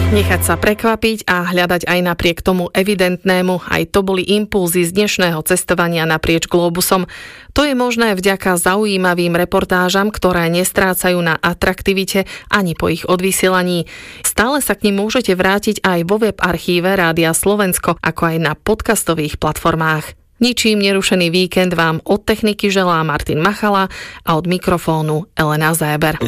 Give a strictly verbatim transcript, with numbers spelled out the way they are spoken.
Nechať sa prekvapiť a hľadať aj napriek tomu evidentnému, aj to boli impulzy z dnešného cestovania naprieč globusom. To je možné vďaka zaujímavým reportážam, ktoré nestrácajú na atraktivite ani po ich odvysielaní. Stále sa k nim môžete vrátiť aj vo web archíve Rádia Slovensko, ako aj na podcastových platformách. Ničím nerušený víkend vám od techniky želá Martin Machala a od mikrofónu Elena Zéber.